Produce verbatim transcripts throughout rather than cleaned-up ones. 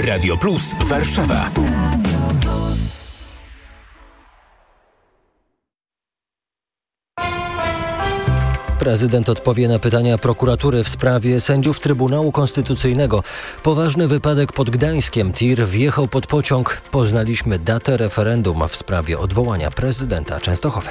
Radio Plus Warszawa. Prezydent odpowie na pytania prokuratury w sprawie sędziów Trybunału Konstytucyjnego. Poważny wypadek pod Gdańskiem. Tir wjechał pod pociąg. Poznaliśmy datę referendum w sprawie odwołania prezydenta Częstochowy.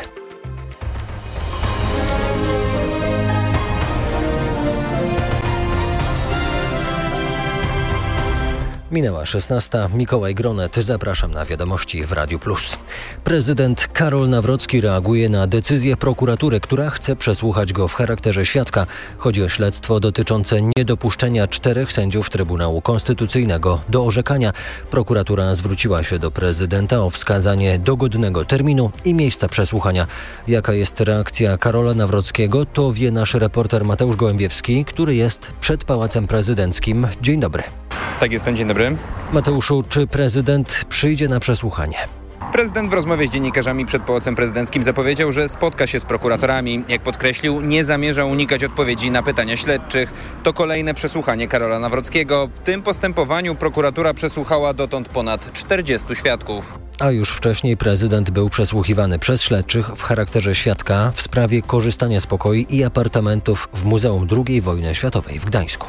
Minęła szesnasta. Mikołaj Gronet. Zapraszam na wiadomości w Radiu Plus. Prezydent Karol Nawrocki reaguje na decyzję prokuratury, która chce przesłuchać go w charakterze świadka. Chodzi o śledztwo dotyczące niedopuszczenia czterech sędziów Trybunału Konstytucyjnego do orzekania. Prokuratura zwróciła się do prezydenta o wskazanie dogodnego terminu i miejsca przesłuchania. Jaka jest reakcja Karola Nawrockiego, to wie nasz reporter Mateusz Gołębiewski, który jest przed Pałacem Prezydenckim. Dzień dobry. Tak, jestem. Dzień dobry. Mateuszu, czy prezydent przyjdzie na przesłuchanie? Prezydent w rozmowie z dziennikarzami przed Pałacem Prezydenckim zapowiedział, że spotka się z prokuratorami. Jak podkreślił, nie zamierza unikać odpowiedzi na pytania śledczych. To kolejne przesłuchanie Karola Nawrockiego. W tym postępowaniu prokuratura przesłuchała dotąd ponad czterdziestu świadków. A już wcześniej prezydent był przesłuchiwany przez śledczych w charakterze świadka w sprawie korzystania z pokoi i apartamentów w Muzeum drugiej Wojny Światowej w Gdańsku.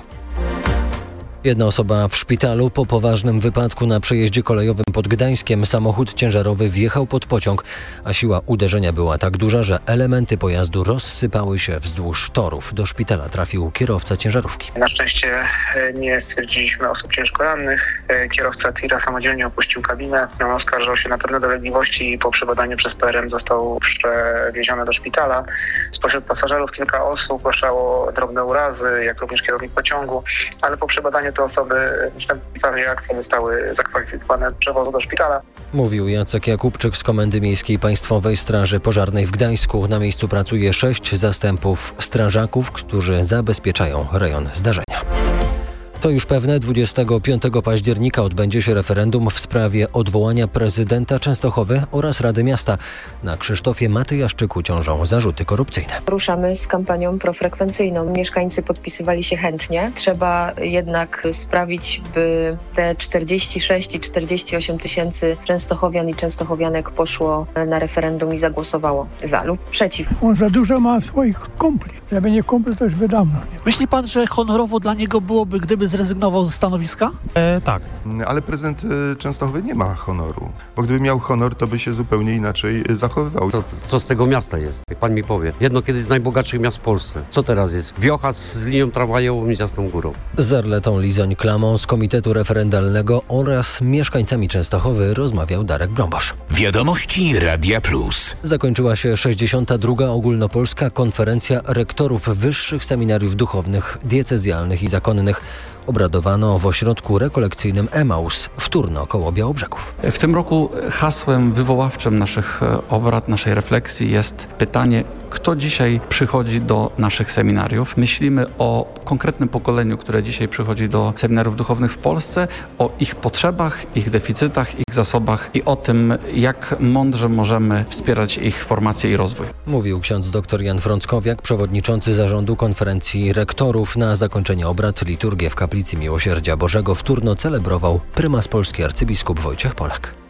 Jedna osoba w szpitalu po poważnym wypadku na przejeździe kolejowym pod Gdańskiem. Samochód ciężarowy wjechał pod pociąg, a siła uderzenia była tak duża, że elementy pojazdu rozsypały się wzdłuż torów. Do szpitala trafił kierowca ciężarówki. Na szczęście nie stwierdziliśmy osób ciężko rannych. Kierowca tira samodzielnie opuścił kabinę. Oskarżał się na pewne dolegliwości i po przebadaniu przez P R M został przewieziony do szpitala. Spośród pasażerów kilka osób zgłaszało drobne urazy, jak również kierownik pociągu, ale po przebadaniu te osoby w reakcji zostały zakwalifikowane do przewozu do szpitala. Mówił Jacek Jakubczyk z Komendy Miejskiej Państwowej Straży Pożarnej w Gdańsku. Na miejscu pracuje sześć zastępów strażaków, którzy zabezpieczają rejon zdarzenia. To już pewne, dwudziestego piątego października odbędzie się referendum w sprawie odwołania prezydenta Częstochowy oraz Rady Miasta. Na Krzysztofie Matyjaszczyku ciążą zarzuty korupcyjne. Ruszamy z kampanią profrekwencyjną. Mieszkańcy podpisywali się chętnie. Trzeba jednak sprawić, by te czterdzieści sześć i czterdzieści osiem tysięcy częstochowian i częstochowianek poszło na referendum i zagłosowało za lub przeciw. On za dużo ma swoich kumpli. Żeby nie kumpli, to już by dawno. Myśli pan, że honorowo dla niego byłoby, gdyby zrezygnował ze stanowiska? E, tak. Ale prezydent Częstochowy nie ma honoru, bo gdyby miał honor, to by się zupełnie inaczej zachowywał. Co, co z tego miasta jest? Jak pan mi powie. Jedno kiedyś z najbogatszych miast w Polsce. Co teraz jest? Wiocha z linią tramwajową i Jasną Górą. Z Arletą Lizoń-Klamą z Komitetu Referendalnego oraz mieszkańcami Częstochowy rozmawiał Darek Brombosz. Wiadomości Radia Plus. Zakończyła się sześćdziesiąta druga ogólnopolska konferencja rektorów wyższych seminariów duchownych, diecezjalnych i zakonnych. Obradowano w ośrodku rekolekcyjnym Emaus w Turno koło Białobrzegów. W tym roku hasłem wywoławczym naszych obrad, naszej refleksji jest pytanie, kto dzisiaj przychodzi do naszych seminariów. Myślimy o konkretnym pokoleniu, które dzisiaj przychodzi do seminariów duchownych w Polsce, o ich potrzebach, ich deficytach, ich zasobach i o tym, jak mądrze możemy wspierać ich formację i rozwój. Mówił ksiądz dr Jan Frąckowiak, przewodniczący zarządu konferencji rektorów. Na zakończenie obrad liturgię w Kaplicy Miłosierdzia Bożego w Turno celebrował prymas Polski arcybiskup Wojciech Polak.